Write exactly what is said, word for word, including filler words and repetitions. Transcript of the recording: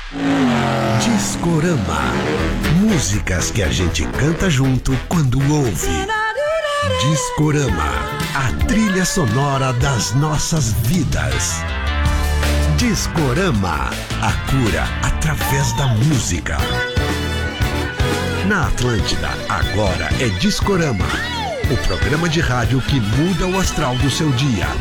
Discorama. Músicas que a gente canta junto quando ouve. Discorama, a trilha sonora das nossas vidas. Discorama, a cura através da música. Na Atlântida, agora é Discorama, o programa de rádio que muda o astral do seu dia.